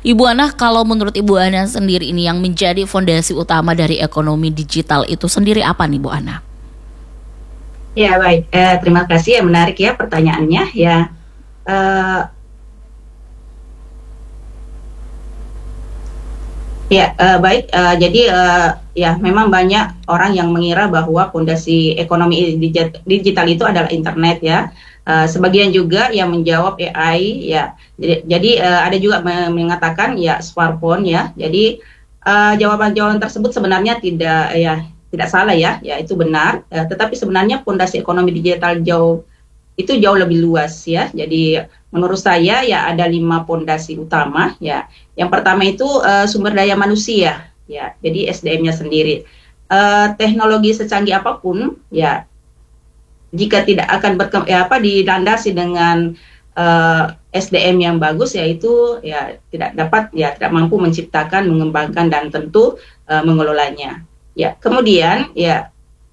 Ibu Ana, kalau menurut Ibu Ana sendiri ini yang menjadi fondasi utama dari ekonomi digital itu sendiri apa nih Bu Ana? Ya baik, terima kasih ya, menarik ya pertanyaannya ya. Eh, Baik, jadi ya memang banyak orang yang mengira bahwa fondasi ekonomi digital itu adalah internet ya. Sebagian juga yang menjawab AI ya. Jadi ada juga mengatakan ya smartphone ya. Jadi jawaban-jawaban tersebut sebenarnya tidak salah ya, ya itu benar. Tetapi sebenarnya fondasi ekonomi digital jauh lebih luas ya. Jadi menurut saya ya ada 5 pondasi utama ya. Yang pertama itu sumber daya manusia ya. Jadi SDM-nya sendiri. Teknologi secanggih apapun ya, jika tidak akan dilandasi dengan SDM yang bagus, yaitu ya tidak mampu menciptakan, mengembangkan dan tentu mengelolanya. Ya, kemudian ya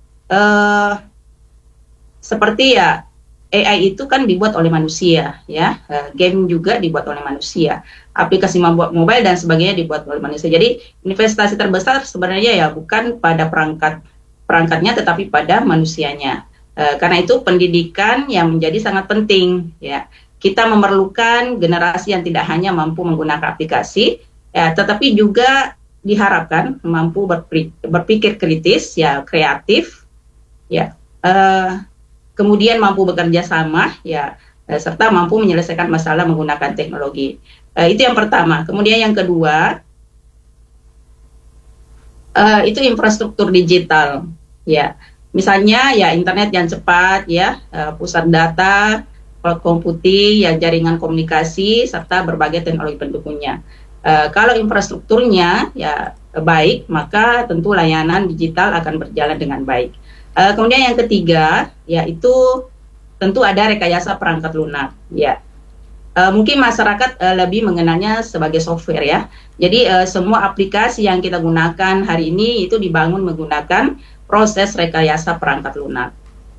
seperti ya AI itu kan dibuat oleh manusia ya, game juga dibuat oleh manusia, aplikasi mobile dan sebagainya dibuat oleh manusia. Jadi investasi terbesar sebenarnya ya bukan pada perangkatnya tetapi pada manusianya. Karena itu pendidikan yang menjadi sangat penting ya. Kita memerlukan generasi yang tidak hanya mampu menggunakan aplikasi ya, tetapi juga diharapkan mampu berpikir kritis ya, kreatif ya. Kemudian mampu bekerja sama ya, serta mampu menyelesaikan masalah menggunakan teknologi. Itu yang pertama. Kemudian yang kedua itu infrastruktur digital ya. Misalnya ya internet yang cepat ya, pusat data, cloud computing ya, jaringan komunikasi serta berbagai teknologi pendukungnya. Kalau infrastrukturnya ya baik, maka tentu layanan digital akan berjalan dengan baik. Kemudian yang ketiga yaitu tentu ada rekayasa perangkat lunak ya. Mungkin masyarakat lebih mengenalnya sebagai software ya. Jadi semua aplikasi yang kita gunakan hari ini itu dibangun menggunakan proses rekayasa perangkat lunak.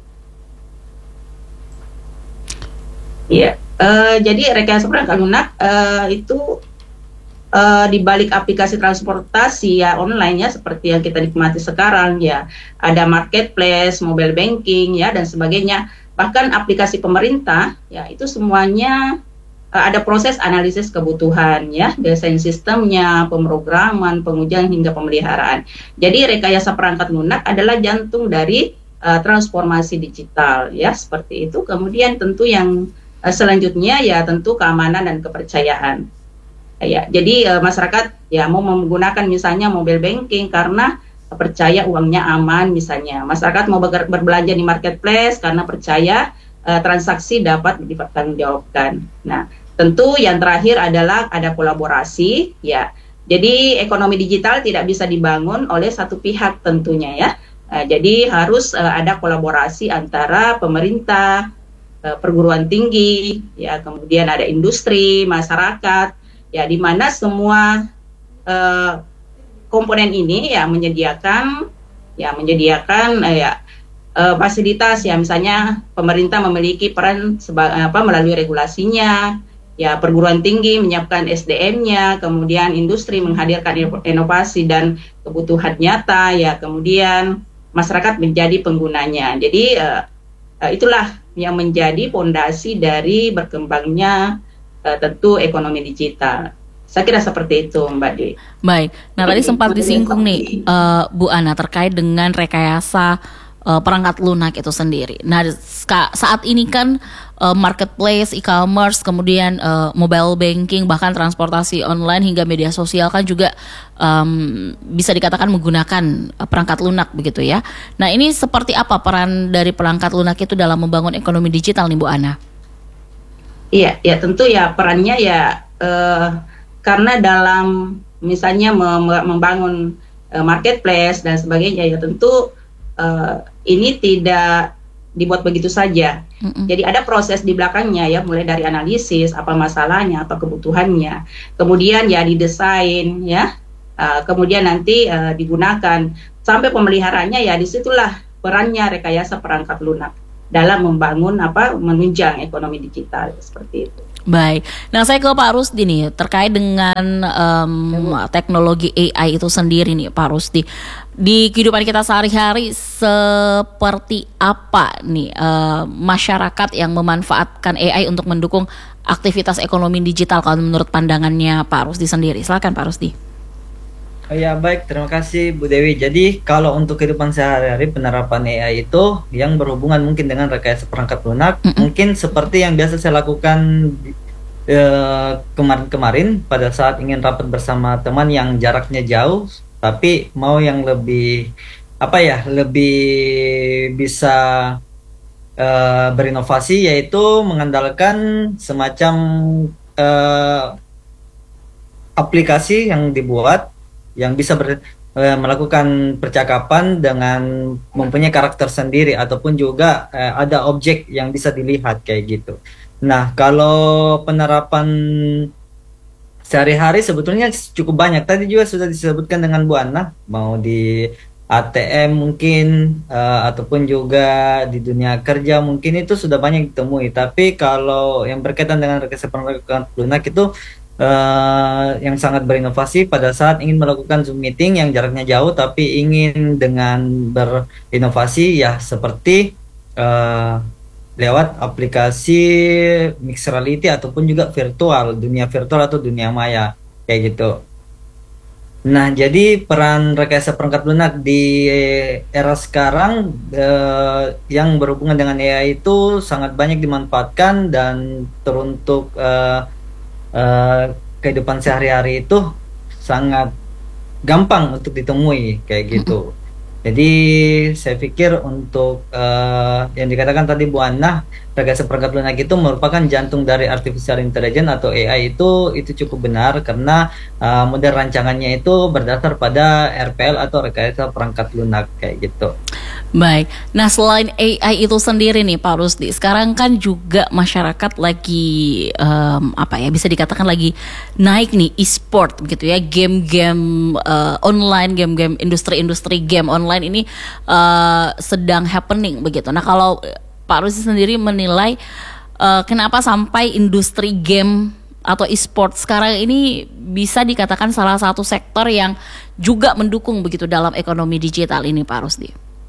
Ya, jadi rekayasa perangkat lunak itu di balik aplikasi transportasi ya online ya, seperti yang kita nikmati sekarang ya, ada marketplace, mobile banking ya dan sebagainya. Bahkan aplikasi pemerintah ya, itu semuanya ada proses analisis kebutuhan ya, desain sistemnya, pemrograman, pengujian hingga pemeliharaan. Jadi rekayasa perangkat lunak adalah jantung dari transformasi digital ya, seperti itu. Kemudian tentu yang selanjutnya ya tentu keamanan dan kepercayaan. Ya, jadi masyarakat ya mau menggunakan misalnya mobile banking karena percaya uangnya aman misalnya. Masyarakat mau berbelanja di marketplace karena percaya transaksi dapat dipertanggungjawabkan. Nah, tentu yang terakhir adalah ada kolaborasi ya. Jadi ekonomi digital tidak bisa dibangun oleh satu pihak tentunya ya. Jadi harus ada kolaborasi antara pemerintah, perguruan tinggi, ya kemudian ada industri, masyarakat. Ya, di mana semua komponen ini ya menyediakan fasilitas ya, misalnya pemerintah memiliki peran melalui regulasinya, ya perguruan tinggi menyiapkan SDM-nya, kemudian industri menghadirkan inovasi dan kebutuhan nyata ya, kemudian masyarakat menjadi penggunanya. Jadi itulah yang menjadi fondasi dari berkembangnya tentu ekonomi digital. Saya kira seperti itu, Mbak Dwi. Baik, nah tadi sempat disinggung nih Bu Ana terkait dengan rekayasa perangkat lunak itu sendiri. Nah saat ini kan marketplace, e-commerce, kemudian mobile banking, bahkan transportasi online hingga media sosial kan juga bisa dikatakan menggunakan perangkat lunak begitu ya. Nah ini seperti apa peran dari perangkat lunak itu dalam membangun ekonomi digital nih Bu Ana? Iya, ya tentu ya perannya ya karena dalam misalnya membangun marketplace dan sebagainya ya tentu ini tidak dibuat begitu saja. Jadi ada proses di belakangnya ya, mulai dari analisis apa masalahnya, apa kebutuhannya, kemudian ya didesain ya, kemudian nanti digunakan sampai pemeliharaannya ya, disitulah perannya rekayasa perangkat lunak. dalam membangun menunjang ekonomi digital seperti itu. Baik, nah saya ke Pak Rusdi nih terkait dengan teknologi AI itu sendiri nih Pak Rusdi. Di kehidupan kita sehari-hari seperti apa nih masyarakat yang memanfaatkan AI untuk mendukung aktivitas ekonomi digital kalau menurut pandangannya Pak Rusdi sendiri? Silakan Pak Rusdi. Oh ya, baik, terima kasih Bu Dewi. Jadi kalau untuk kehidupan sehari-hari penerapan AI itu yang berhubungan mungkin dengan rekayasa perangkat lunak, mungkin seperti yang biasa saya lakukan kemarin-kemarin pada saat ingin rapat bersama teman yang jaraknya jauh, tapi mau yang lebih lebih bisa berinovasi, yaitu mengandalkan semacam aplikasi yang dibuat yang bisa melakukan percakapan dengan mempunyai karakter sendiri ataupun juga ada objek yang bisa dilihat kayak gitu. Nah, kalau penerapan sehari-hari sebetulnya cukup banyak. Tadi juga sudah disebutkan dengan Bu Anna, mau di ATM mungkin ataupun juga di dunia kerja mungkin itu sudah banyak ditemui. Tapi kalau yang berkaitan dengan rekayasa perangkat lunak itu yang sangat berinovasi pada saat ingin melakukan Zoom meeting yang jaraknya jauh tapi ingin dengan berinovasi ya seperti lewat aplikasi mixed reality ataupun juga dunia virtual atau dunia maya kayak gitu. Nah, jadi peran rekayasa perangkat lunak di era sekarang yang berhubungan dengan AI itu sangat banyak dimanfaatkan dan teruntuk kehidupan sehari-hari itu sangat gampang untuk ditemui kayak gitu. Jadi saya pikir untuk yang dikatakan tadi Bu Anna, rekayasa perangkat lunak itu merupakan jantung dari artificial intelligence atau AI itu cukup benar karena model rancangannya itu berdasar pada RPL atau rekayasa perangkat lunak kayak gitu. Baik, nah selain AI itu sendiri nih Pak Rusdi, sekarang kan juga masyarakat lagi bisa dikatakan lagi naik nih e-sport begitu ya, game-game online, game-game industri game online ini sedang happening begitu. Nah kalau Pak Rusdi sendiri menilai kenapa sampai industri game atau e-sport sekarang ini bisa dikatakan salah satu sektor yang juga mendukung begitu dalam ekonomi digital ini Pak Rusdi?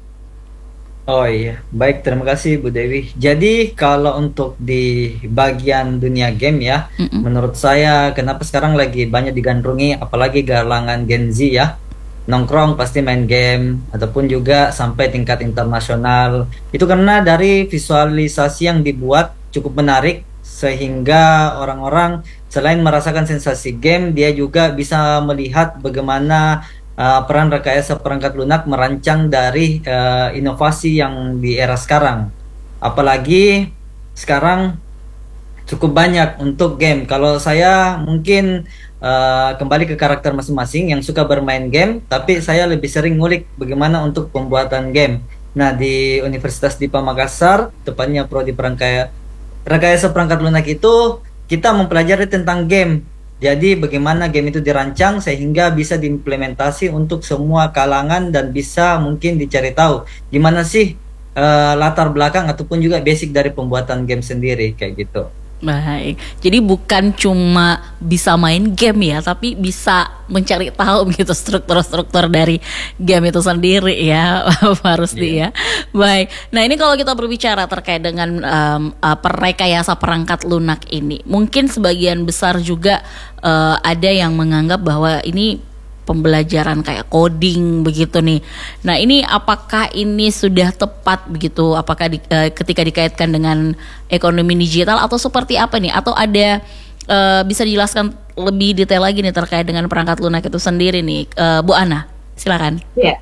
Oh iya, baik, terima kasih Bu Dewi. Jadi kalau untuk di bagian dunia game ya, menurut saya kenapa sekarang lagi banyak digandrungi, apalagi galangan Gen Z ya, nongkrong pasti main game, ataupun juga sampai tingkat internasional. Itu karena dari visualisasi yang dibuat cukup menarik, sehingga orang-orang selain merasakan sensasi game, dia juga bisa melihat bagaimana peran rekayasa perangkat lunak merancang dari inovasi yang di era sekarang. Apalagi sekarang cukup banyak untuk game. Kalau saya mungkin kembali ke karakter masing-masing yang suka bermain game, tapi saya lebih sering ngulik bagaimana untuk pembuatan game. Nah, di Universitas Dipa Makassar, tepatnya prodi rekayasa perangkat lunak itu kita mempelajari tentang game. Jadi bagaimana game itu dirancang sehingga bisa diimplementasi untuk semua kalangan dan bisa mungkin dicari tahu gimana sih latar belakang ataupun juga basic dari pembuatan game sendiri kayak gitu. Baik, jadi bukan cuma bisa main game ya, tapi bisa mencari tahu begitu struktur-struktur dari game itu sendiri ya, Pak Rusdi ya. Baik, nah ini kalau kita berbicara terkait dengan rekayasa perangkat lunak ini, mungkin sebagian besar juga ada yang menganggap bahwa ini pembelajaran kayak coding begitu nih. Nah ini apakah ini sudah tepat begitu? Apakah ketika dikaitkan dengan ekonomi digital atau seperti apa nih? Atau ada bisa dijelaskan lebih detail lagi nih terkait dengan perangkat lunak itu sendiri nih, Bu Anna, silakan.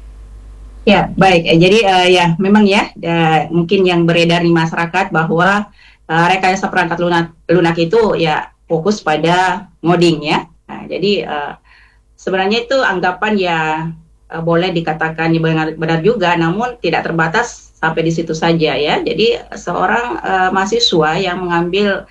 Ya baik. Jadi ya memang ya mungkin yang beredar di masyarakat bahwa rekayasa perangkat lunak itu ya fokus pada ngoding ya. Nah, jadi sebenarnya itu anggapan ya boleh dikatakan benar juga, namun tidak terbatas sampai di situ saja ya. Jadi seorang mahasiswa yang mengambil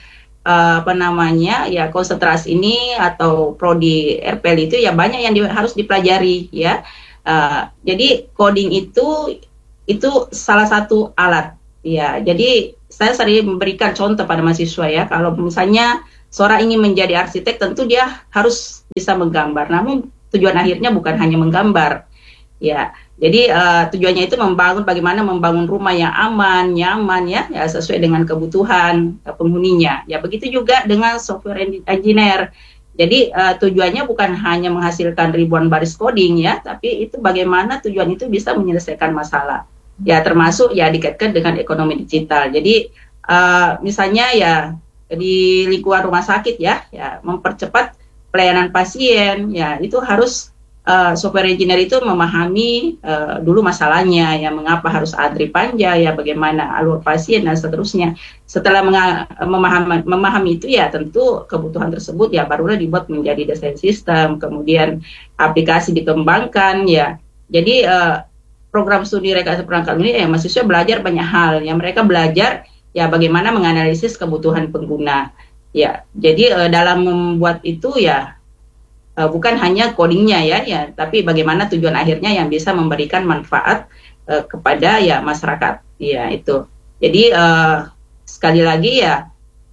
ya konsentrasi ini atau prodi RPL itu ya banyak yang harus dipelajari ya. Jadi coding itu salah satu alat Ya, jadi saya sering memberikan contoh pada mahasiswa ya, kalau misalnya seorang ingin menjadi arsitek, tentu dia harus bisa menggambar. Namun tujuan akhirnya bukan hanya menggambar. Ya, jadi tujuannya itu bagaimana membangun rumah yang aman, nyaman ya, sesuai dengan kebutuhan penghuninya. Ya, begitu juga dengan software engineer. Jadi tujuannya bukan hanya menghasilkan ribuan baris coding ya, tapi itu bagaimana tujuan itu bisa menyelesaikan masalah. Ya, termasuk ya dikaitkan dengan ekonomi digital. Jadi misalnya ya di lingkungan rumah sakit ya, mempercepat pelayanan pasien ya, itu harus software engineer itu memahami dulu masalahnya ya, mengapa harus antri panjang ya, bagaimana alur pasien dan seterusnya. Setelah memahami itu ya, tentu kebutuhan tersebut ya barulah dibuat menjadi desain sistem, kemudian aplikasi dikembangkan ya. Jadi program studi rekayasa perangkat lunak ya, mahasiswa belajar banyak hal ya, mereka belajar ya bagaimana menganalisis kebutuhan pengguna ya. Jadi dalam membuat itu ya bukan hanya codingnya ya, tapi bagaimana tujuan akhirnya yang bisa memberikan manfaat kepada ya masyarakat ya itu. Jadi sekali lagi ya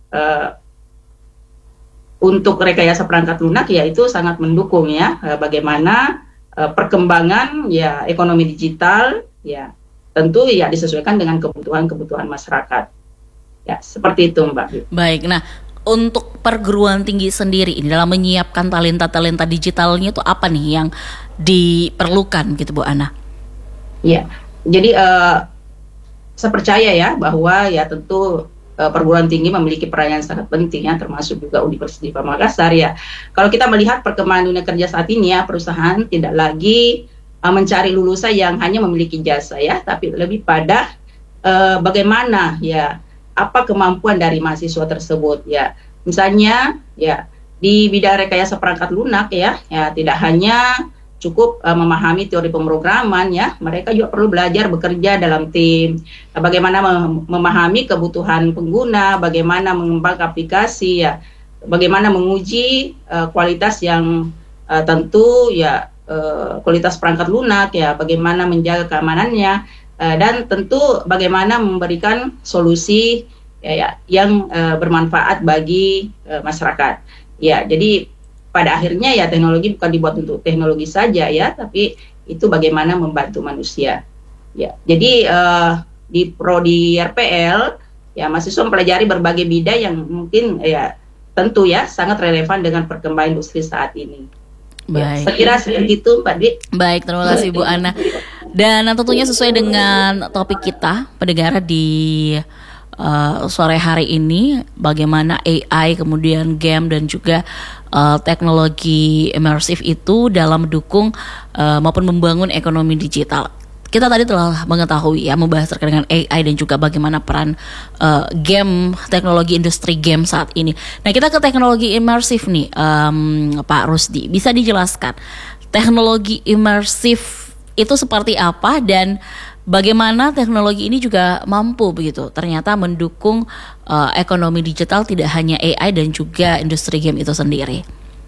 untuk rekayasa perangkat lunak ya itu sangat mendukung ya bagaimana perkembangan ya ekonomi digital ya, tentu ya disesuaikan dengan kebutuhan masyarakat ya, seperti itu Mbak. Baik, nah untuk perguruan tinggi sendiri ini dalam menyiapkan talenta-talenta digitalnya itu apa nih yang diperlukan gitu Bu Ana? Ya, jadi saya percaya ya bahwa ya tentu perguruan tinggi memiliki peran yang sangat penting ya, termasuk juga Universitas Makassar ya. Kalau kita melihat perkembangan dunia kerja saat ini ya, perusahaan tidak lagi mencari lulusan yang hanya memiliki jasa ya, tapi lebih pada bagaimana ya, apa kemampuan dari mahasiswa tersebut ya. Misalnya ya di bidang rekayasa perangkat lunak ya tidak hanya cukup memahami teori pemrograman ya, mereka juga perlu belajar bekerja dalam tim, bagaimana memahami kebutuhan pengguna, bagaimana mengembangkan aplikasi ya, bagaimana menguji kualitas yang tentu ya kualitas perangkat lunak ya, bagaimana menjaga keamanannya, dan tentu bagaimana memberikan solusi ya, yang bermanfaat bagi masyarakat. Ya, jadi pada akhirnya ya teknologi bukan dibuat untuk teknologi saja ya, tapi itu bagaimana membantu manusia. Ya, jadi di prodi RPL ya mahasiswa mempelajari berbagai bidang yang mungkin ya tentu ya sangat relevan dengan perkembangan industri saat ini. Baik. Saya kira seperti itu Mbak Dwi. Baik, terima kasih Bu Ana. Dan tentunya sesuai dengan topik kita pendengar di sore hari ini, bagaimana AI kemudian game dan juga teknologi imersif itu dalam mendukung maupun membangun ekonomi digital. Kita tadi telah mengetahui ya, membahas terkait dengan AI dan juga bagaimana peran game, teknologi industri game saat ini. Nah, kita ke teknologi imersif nih, Pak Rusdi. Bisa dijelaskan teknologi imersif itu seperti apa dan bagaimana teknologi ini juga mampu begitu ternyata mendukung ekonomi digital, tidak hanya AI dan juga industri game itu sendiri.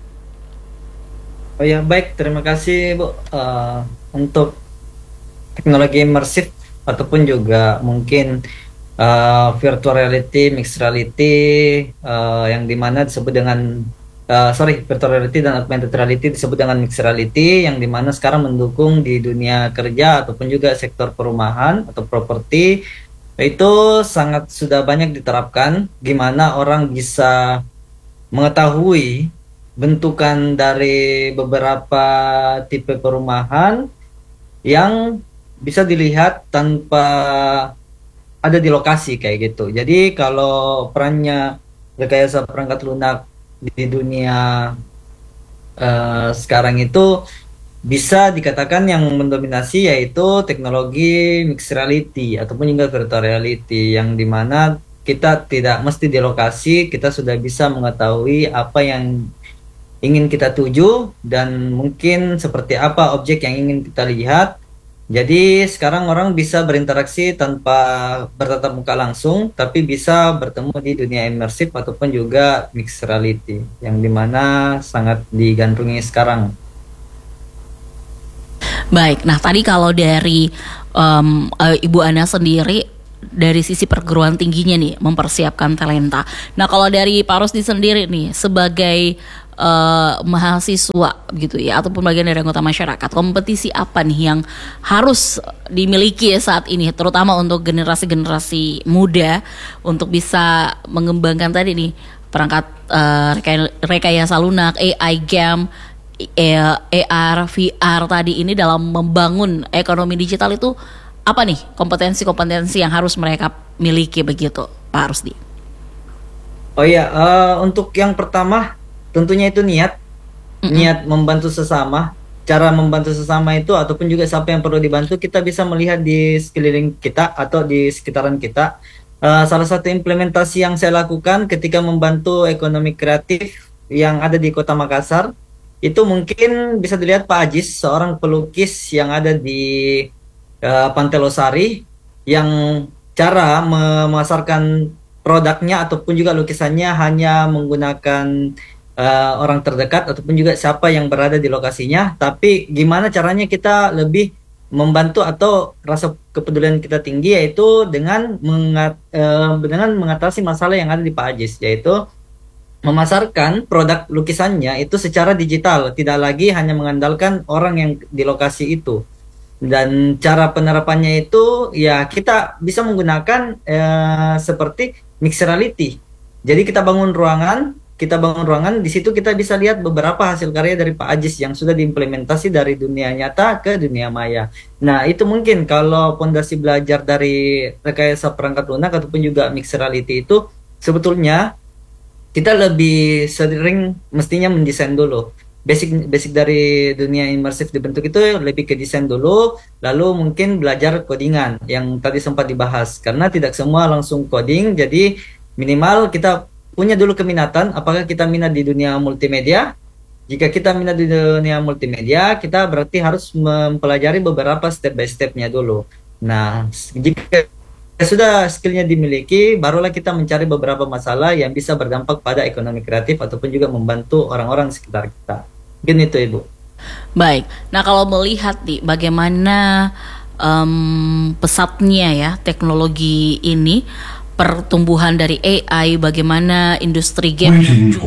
Oh ya, baik, terima kasih Bu. Untuk teknologi imersif ataupun juga mungkin virtual reality, mixed reality, yang dimana disebut dengan virtual reality dan augmented reality disebut dengan mixed reality, yang dimana sekarang mendukung di dunia kerja ataupun juga sektor perumahan atau properti, itu sangat sudah banyak diterapkan, gimana orang bisa mengetahui bentukan dari beberapa tipe perumahan yang bisa dilihat tanpa ada di lokasi kayak gitu. Jadi kalau perannya rekayasa perangkat lunak di dunia sekarang itu bisa dikatakan yang mendominasi yaitu teknologi mixed reality ataupun juga virtual reality, yang dimana kita tidak mesti di lokasi, kita sudah bisa mengetahui apa yang ingin kita tuju dan mungkin seperti apa objek yang ingin kita lihat. Jadi sekarang orang bisa berinteraksi tanpa bertatap muka langsung, tapi bisa bertemu di dunia imersif ataupun juga mixed reality, yang dimana sangat digandrungi sekarang. Baik, nah tadi kalau dari Ibu Ana sendiri dari sisi perguruan tingginya nih mempersiapkan talenta. Nah kalau dari Pak Rusdi sendiri nih sebagai mahasiswa gitu ya ataupun bagian dari anggota masyarakat, kompetisi apa nih yang harus dimiliki saat ini terutama untuk generasi-generasi muda untuk bisa mengembangkan tadi nih perangkat rekayasa lunak, AI game, AR, VR tadi ini dalam membangun ekonomi digital itu apa nih kompetensi-kompetensi yang harus mereka miliki begitu Pak Rusdi? Oh iya, untuk yang pertama tentunya itu niat membantu sesama. Cara membantu sesama itu ataupun juga siapa yang perlu dibantu kita bisa melihat di sekeliling kita atau di sekitaran kita. Salah satu implementasi yang saya lakukan ketika membantu ekonomi kreatif yang ada di Kota Makassar itu mungkin bisa dilihat Pak Ajis, seorang pelukis yang ada di Pantai Losari yang cara memasarkan produknya ataupun juga lukisannya hanya menggunakan orang terdekat ataupun juga siapa yang berada di lokasinya, tapi gimana caranya kita lebih membantu atau rasa kepedulian kita tinggi yaitu dengan mengatasi masalah yang ada di Pak Ajis, yaitu memasarkan produk lukisannya itu secara digital, tidak lagi hanya mengandalkan orang yang di lokasi itu. Dan cara penerapannya itu ya kita bisa menggunakan seperti mixed reality. Jadi kita bangun ruangan, di situ kita bisa lihat beberapa hasil karya dari Pak Ajis yang sudah diimplementasi dari dunia nyata ke dunia maya. Nah, itu mungkin kalau pondasi belajar dari rekayasa perangkat lunak ataupun juga mixed reality itu sebetulnya kita lebih sering mestinya mendesain dulu. Basic dari dunia imersif dibentuk itu lebih ke desain dulu, lalu mungkin belajar codingan yang tadi sempat dibahas. Karena tidak semua langsung coding, jadi minimal kita punya dulu keminatan, apakah kita minat di dunia multimedia. Jika kita minat di dunia multimedia, kita berarti harus mempelajari beberapa step by stepnya dulu. Nah, jika sudah skillnya dimiliki, barulah kita mencari beberapa masalah yang bisa berdampak pada ekonomi kreatif ataupun juga membantu orang-orang di sekitar kita. Mungkin itu Ibu. Baik, nah kalau melihat nih bagaimana pesatnya ya teknologi ini, pertumbuhan dari AI, bagaimana industri game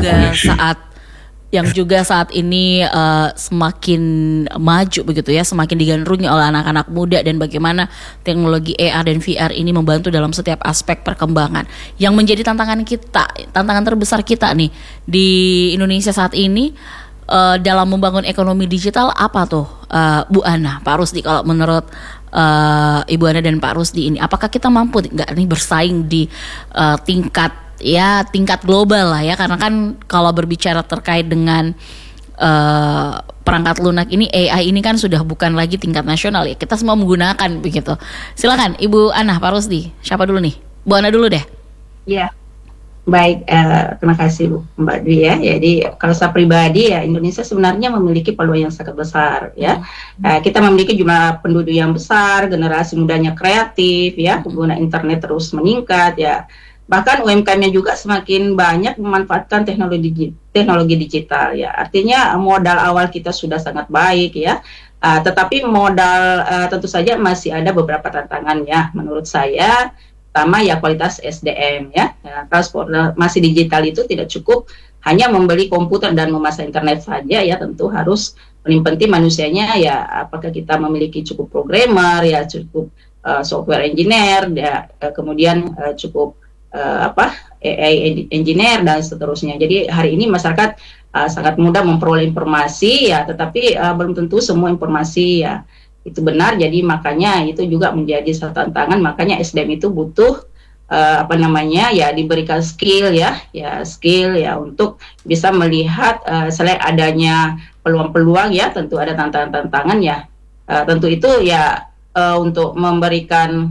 yang juga saat ini semakin maju begitu ya, semakin digandrungi oleh anak-anak muda, dan bagaimana teknologi AR dan VR ini membantu dalam setiap aspek perkembangan. Yang menjadi tantangan terbesar kita nih di Indonesia saat ini dalam membangun ekonomi digital apa tuh Bu Ana, Pak Rusdi, kalau menurut Ibu Ana dan Pak Rusdi ini, apakah kita mampu nggak nih bersaing di tingkat global lah ya, karena kan kalau berbicara terkait dengan perangkat lunak ini, AI ini kan sudah bukan lagi tingkat nasional ya, kita semua menggunakan begitu. Silakan Ibu Ana, Pak Rusdi, siapa dulu nih? Bu Ana dulu deh. Ya, baik, terima kasih Bu Mbak Dwi ya. Jadi kalau saya pribadi ya, Indonesia sebenarnya memiliki peluang yang sangat besar ya. Kita memiliki jumlah penduduk yang besar, generasi mudanya kreatif ya, pengguna internet terus meningkat ya. Bahkan UMKM-nya juga semakin banyak memanfaatkan teknologi digital ya. Artinya modal awal kita sudah sangat baik ya. Tetapi modal tentu saja masih ada beberapa tantangan ya menurut saya. Pertama ya kualitas SDM ya. Transformasi digital itu tidak cukup hanya membeli komputer dan memasang internet saja ya, tentu harus penting manusianya ya, apakah kita memiliki cukup programmer ya, cukup software engineer ya, kemudian cukup AI engineer dan seterusnya. Jadi hari ini masyarakat sangat mudah memperoleh informasi ya, tetapi belum tentu semua informasi ya itu benar. Jadi makanya itu juga menjadi satu tantangan. Makanya SDM itu butuh diberikan skill ya untuk bisa melihat selain adanya peluang-peluang ya, tentu ada tantangan-tantangan ya. Tentu itu ya untuk memberikan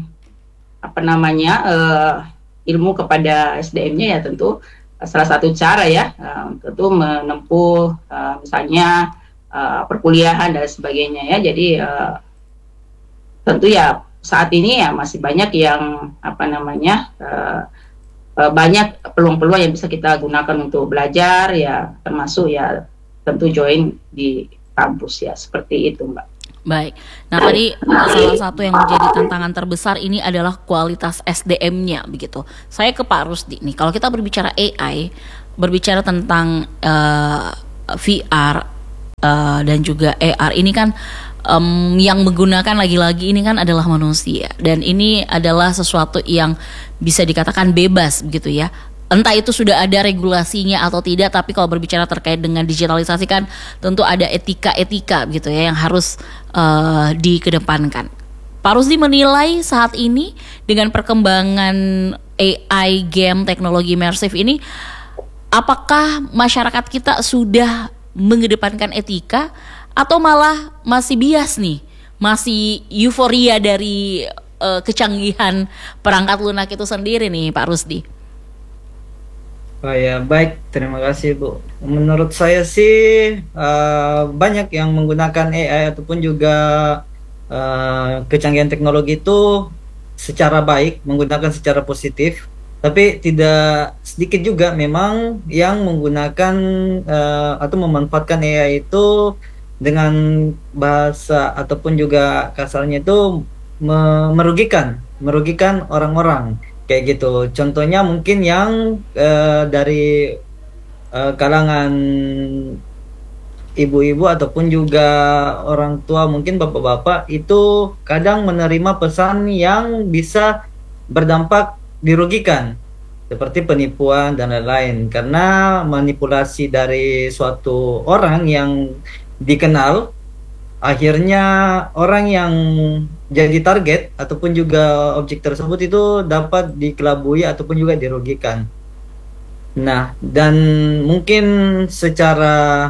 ilmu kepada SDM-nya ya, tentu salah satu cara ya, tentu menempuh misalnya perkuliahan dan sebagainya ya. Jadi tentu ya saat ini ya masih banyak yang banyak peluang-peluang yang bisa kita gunakan untuk belajar ya, termasuk ya tentu join di kampus ya, seperti itu Mbak. Baik. Nah, tadi salah satu yang menjadi tantangan terbesar ini adalah kualitas SDM-nya begitu. Saya ke Pak Rusdi nih. Kalau kita berbicara AI, berbicara tentang VR dan juga AR ini kan yang menggunakan lagi-lagi ini kan adalah manusia, dan ini adalah sesuatu yang bisa dikatakan bebas begitu ya. Entah itu sudah ada regulasinya atau tidak, tapi kalau berbicara terkait dengan digitalisasi kan tentu ada etika-etika gitu ya yang harus dikedepankan. Pak Rusdi menilai saat ini dengan perkembangan AI, game, teknologi imersif ini, apakah masyarakat kita sudah mengedepankan etika atau malah masih bias nih, masih euforia dari kecanggihan perangkat lunak itu sendiri nih Pak Rusdi? Oh ya, baik, terima kasih Bu. Menurut saya sih banyak yang menggunakan AI ataupun juga kecanggihan teknologi itu secara baik, menggunakan secara positif, tapi tidak sedikit juga memang yang menggunakan atau memanfaatkan AI itu dengan bahasa ataupun juga kasarnya itu merugikan orang-orang. Kayak gitu. Contohnya mungkin yang dari kalangan ibu-ibu ataupun juga orang tua, mungkin bapak-bapak itu kadang menerima pesan yang bisa berdampak dirugikan, seperti penipuan dan lain-lain, karena manipulasi dari suatu orang yang dikenal, akhirnya orang yang jadi target ataupun juga objek tersebut itu dapat dikelabui ataupun juga dirugikan. Nah, dan mungkin secara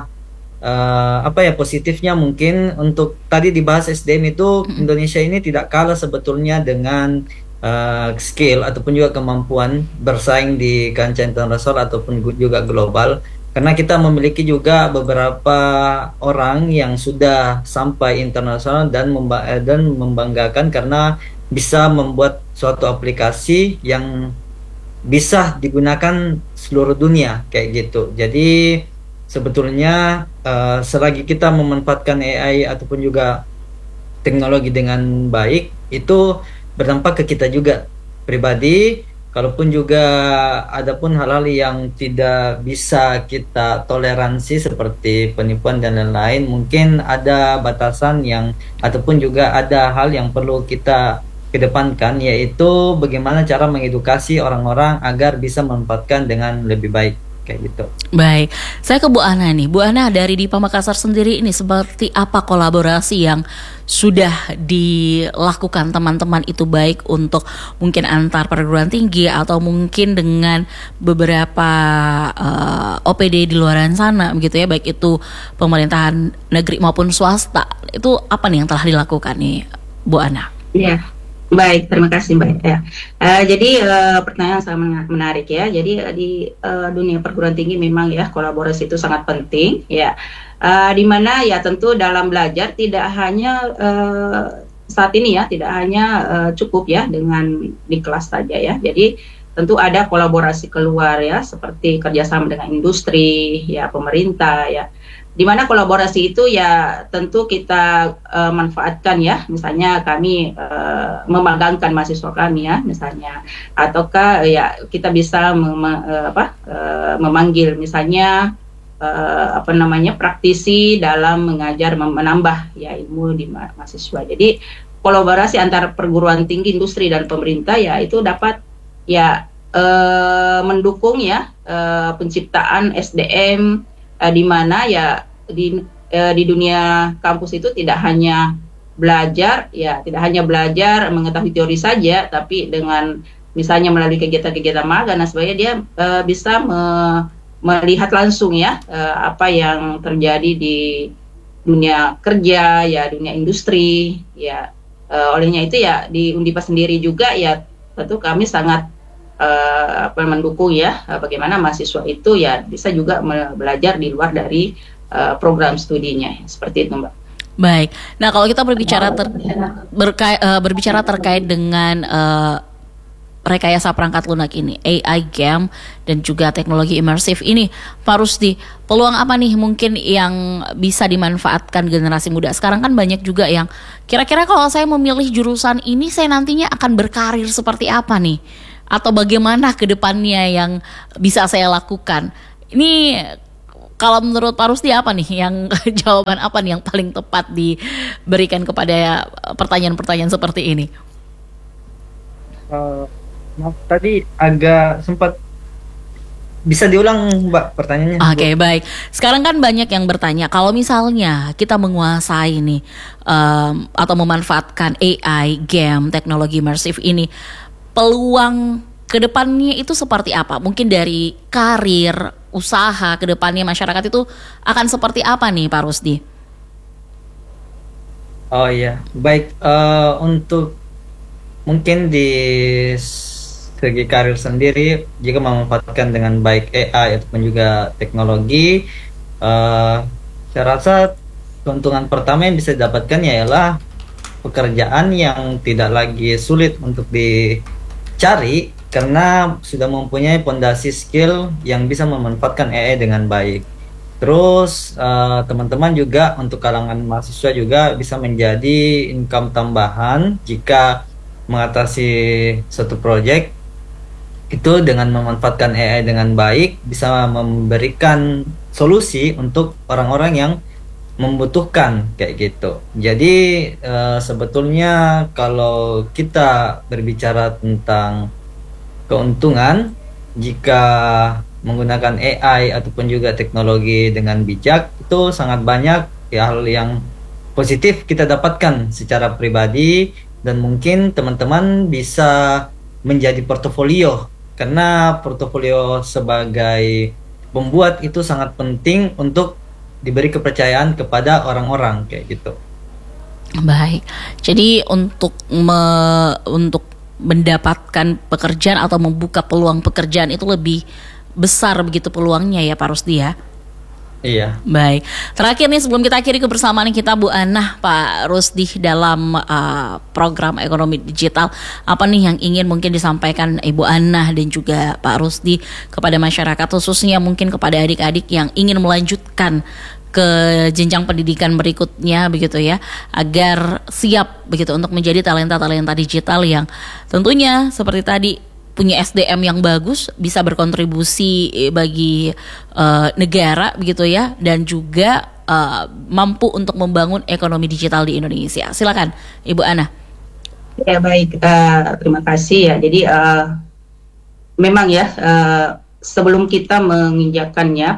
positifnya mungkin untuk tadi dibahas SDM itu, Indonesia ini tidak kalah sebetulnya dengan skill ataupun juga kemampuan bersaing di kancah internasional ataupun juga global. Karena kita memiliki juga beberapa orang yang sudah sampai internasional dan membanggakan karena bisa membuat suatu aplikasi yang bisa digunakan seluruh dunia kayak gitu. Jadi sebetulnya selagi kita memanfaatkan AI ataupun juga teknologi dengan baik, itu berdampak ke kita juga pribadi. Kalaupun juga ada pun hal-hal yang tidak bisa kita toleransi seperti penipuan dan lain-lain, mungkin ada batasan yang ataupun juga ada hal yang perlu kita kedepankan, yaitu bagaimana cara mengedukasi orang-orang agar bisa memanfaatkan dengan lebih baik kayak gitu. Baik, saya ke Bu Ana nih. Bu Ana, dari Dipa Makassar sendiri ini seperti apa kolaborasi yang sudah dilakukan teman-teman itu, baik untuk mungkin antar perguruan tinggi atau mungkin dengan beberapa OPD di luaran sana begitu ya, baik itu pemerintahan negeri maupun swasta. Itu apa nih yang telah dilakukan nih Bu Ana? Iya. Baik, terima kasih Mbak. Ya. Jadi pertanyaan sangat menarik ya. Jadi di dunia perguruan tinggi memang ya kolaborasi itu sangat penting ya. Di mana ya tentu dalam belajar tidak hanya saat ini ya, tidak hanya cukup ya dengan di kelas saja ya. Jadi tentu ada kolaborasi keluar ya, seperti kerjasama dengan industri ya, pemerintah ya. Di mana kolaborasi itu ya tentu kita manfaatkan ya, misalnya kami memagangkan mahasiswa kami ya misalnya, ataukah ya kita bisa memanggil misalnya praktisi dalam mengajar, menambah ya ilmu di mahasiswa. Jadi kolaborasi antara perguruan tinggi, industri dan pemerintah ya itu dapat ya mendukung ya penciptaan SDM di mana ya di dunia kampus itu tidak hanya belajar mengetahui teori saja, tapi dengan misalnya melalui kegiatan-kegiatan magang dan sebagainya dia bisa melihat langsung ya apa yang terjadi di dunia kerja ya, dunia industri ya. Olehnya itu ya di Undipa sendiri juga ya tentu kami sangat mendukung ya bagaimana mahasiswa itu ya bisa juga belajar di luar dari program studinya, seperti itu Mbak. Baik. Nah kalau kita berbicara berbicara terkait dengan rekayasa perangkat lunak ini, AI game dan juga teknologi imersif ini, Pak Rusdi, peluang apa nih mungkin yang bisa dimanfaatkan generasi muda? Sekarang kan banyak juga yang kira-kira kalau saya memilih jurusan ini, saya nantinya akan berkarir seperti apa nih? Atau bagaimana ke depannya yang bisa saya lakukan? Ini kalau menurut Pak Rusdi apa nih yang jawaban apa nih yang paling tepat diberikan kepada pertanyaan-pertanyaan seperti ini? Maaf, tadi agak sempat bisa diulang Mbak pertanyaannya. Oke, baik. Sekarang kan banyak yang bertanya kalau misalnya kita menguasai nih atau memanfaatkan AI, game, teknologi imersif ini, peluang kedepannya itu seperti apa? Mungkin dari karir, usaha kedepannya masyarakat itu akan seperti apa nih Pak Rusdi? Oh iya, baik. Untuk mungkin di segi karir sendiri, jika memanfaatkan dengan baik AI ataupun juga teknologi, saya rasa keuntungan pertama yang bisa didapatkan ialah pekerjaan yang tidak lagi sulit untuk dicari karena sudah mempunyai fondasi skill yang bisa memanfaatkan AI dengan baik. Terus teman-teman juga untuk kalangan mahasiswa juga bisa menjadi income tambahan jika mengatasi suatu proyek itu dengan memanfaatkan AI dengan baik, bisa memberikan solusi untuk orang-orang yang membutuhkan kayak gitu. Jadi sebetulnya kalau kita berbicara tentang keuntungan jika menggunakan AI ataupun juga teknologi dengan bijak, itu sangat banyak hal yang positif kita dapatkan secara pribadi, dan mungkin teman-teman bisa menjadi portofolio, karena portofolio sebagai pembuat itu sangat penting untuk diberi kepercayaan kepada orang-orang kayak gitu. Baik. Jadi untuk mendapatkan pekerjaan atau membuka peluang pekerjaan itu lebih besar begitu peluangnya ya Pak Rusdi ya? Iya. Baik. Terakhir nih sebelum kita akhiri kebersamaan kita Bu Anah, Pak Rusdi dalam program ekonomi digital, apa nih yang ingin mungkin disampaikan Ibu Anah dan juga Pak Rusdi kepada masyarakat, khususnya mungkin kepada adik-adik yang ingin melanjutkan ke jenjang pendidikan berikutnya begitu ya, agar siap begitu untuk menjadi talenta-talenta digital yang tentunya seperti tadi punya SDM yang bagus, bisa berkontribusi bagi negara begitu ya, dan juga mampu untuk membangun ekonomi digital di Indonesia. Silakan Ibu Ana. Ya baik, terima kasih ya. Jadi memang ya sebelum kita menginjakannya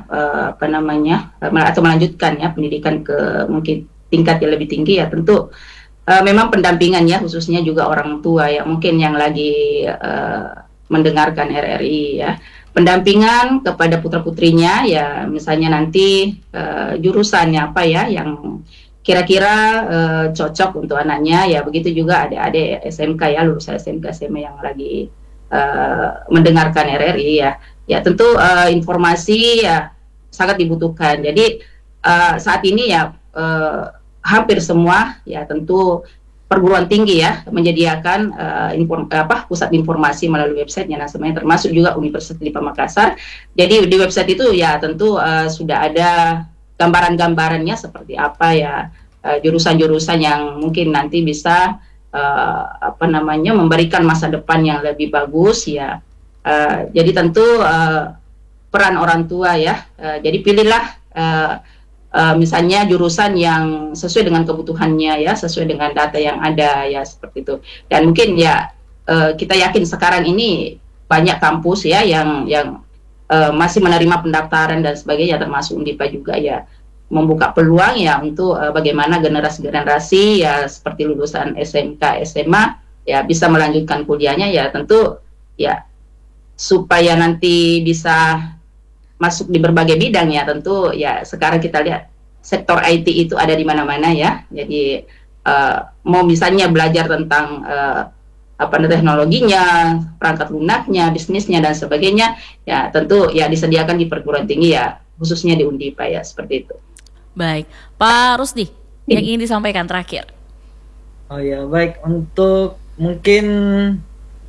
atau melanjutkannya pendidikan ke mungkin tingkat yang lebih tinggi ya, tentu memang pendampingan ya, khususnya juga orang tua ya mungkin yang lagi mendengarkan RRI ya, pendampingan kepada putra-putrinya ya, misalnya nanti jurusannya apa ya yang kira-kira cocok untuk anaknya ya, begitu juga adik-adik SMK ya, lulusan SMK SMA yang lagi mendengarkan RRI ya tentu informasi ya sangat dibutuhkan. Jadi saat ini ya hampir semua ya tentu perguruan tinggi ya menyediakan pusat informasi melalui websitenya, nah semuanya termasuk juga Universitas Lipa Makassar. Jadi di website itu ya tentu sudah ada gambaran-gambarannya seperti apa ya jurusan-jurusan yang mungkin nanti bisa memberikan masa depan yang lebih bagus ya. Jadi tentu peran orang tua ya. Jadi pilihlah misalnya jurusan yang sesuai dengan kebutuhannya ya, sesuai dengan data yang ada ya, seperti itu. Dan mungkin ya kita yakin sekarang ini banyak kampus ya yang masih menerima pendaftaran dan sebagainya, termasuk Undipa juga ya, membuka peluang ya untuk bagaimana generasi-generasi ya seperti lulusan SMK, SMA ya bisa melanjutkan kuliahnya ya, tentu ya supaya nanti bisa masuk di berbagai bidang ya, tentu ya sekarang kita lihat sektor IT itu ada di mana-mana ya. Jadi mau misalnya belajar tentang teknologinya, perangkat lunaknya, bisnisnya dan sebagainya ya, tentu ya disediakan di perguruan tinggi ya, khususnya di Undipa ya, seperti itu. Baik, Pak Rusdi yang ingin disampaikan terakhir. Oh ya, baik, untuk mungkin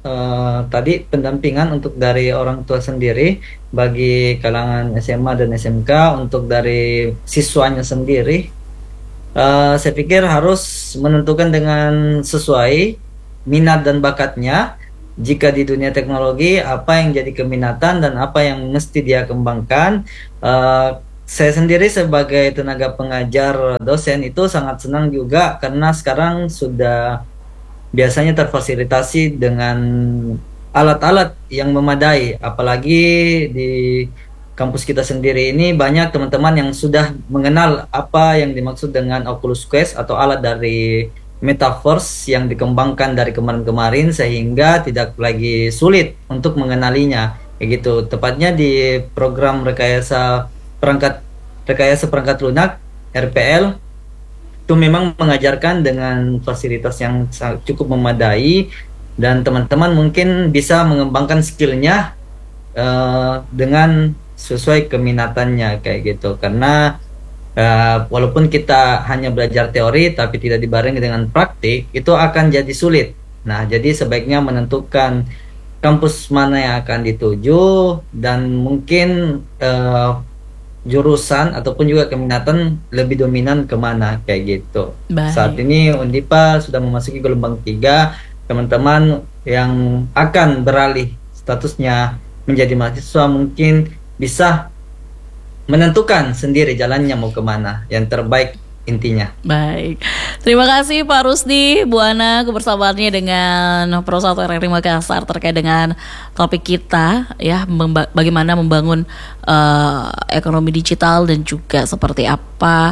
tadi pendampingan untuk dari orang tua sendiri bagi kalangan SMA dan SMK, untuk dari siswanya sendiri. Saya pikir harus menentukan dengan sesuai minat dan bakatnya. Jika di dunia teknologi, apa yang jadi keminatan dan apa yang mesti dia kembangkan. Saya sendiri sebagai tenaga pengajar dosen itu sangat senang juga karena sekarang sudah biasanya terfasilitasi dengan alat-alat yang memadai. Apalagi di kampus kita sendiri ini banyak teman-teman yang sudah mengenal apa yang dimaksud dengan Oculus Quest atau alat dari Metaverse yang dikembangkan dari kemarin-kemarin, sehingga tidak lagi sulit untuk mengenalinya. Kayak gitu. Tepatnya di program rekayasa perangkat lunak RPL itu memang mengajarkan dengan fasilitas yang cukup memadai, dan teman-teman mungkin bisa mengembangkan skillnya dengan sesuai keminatannya kayak gitu. Karena walaupun kita hanya belajar teori tapi tidak dibarengi dengan praktik, itu akan jadi sulit. Nah, jadi sebaiknya menentukan kampus mana yang akan dituju dan mungkin jurusan ataupun juga keminatan lebih dominan kemana kayak gitu. Baik. Saat ini Undipa sudah memasuki gelombang 3. Teman-teman yang akan beralih statusnya menjadi mahasiswa mungkin bisa menentukan sendiri jalannya mau kemana, yang terbaik intinya. Baik, terima kasih Pak Rusdi, Bu Ana, kebersamaannya dengan Pro 1 RRI Makassar terkait dengan topik kita ya, bagaimana membangun ekonomi digital dan juga seperti apa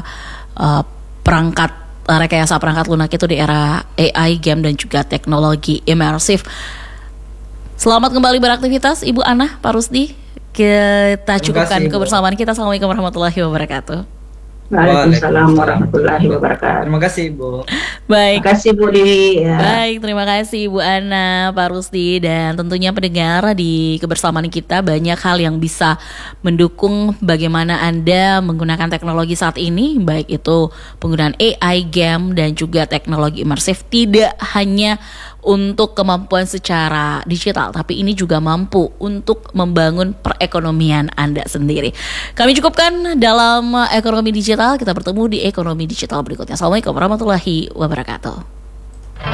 rekayasa perangkat lunak itu di era AI, game dan juga teknologi imersif. Selamat kembali beraktivitas Ibu Ana, Pak Rusdi. Kita cukupkan kebersamaan kita. Assalamualaikum warahmatullahi wabarakatuh. Waalaikumsalam warahmatullahi wabarakatuh. Terima kasih Bu. Baik. Terima kasih Bu Dewi. Ya. Baik, terima kasih Bu Ana, Pak Rusdi, dan tentunya pendengar di kebersamaan kita banyak hal yang bisa mendukung bagaimana Anda menggunakan teknologi saat ini, baik itu penggunaan AI, game dan juga teknologi imersif, tidak hanya untuk kemampuan secara digital, tapi ini juga mampu untuk membangun perekonomian Anda sendiri. Kami cukupkan dalam ekonomi digital. Kita bertemu di ekonomi digital berikutnya. Assalamualaikum warahmatullahi wabarakatuh.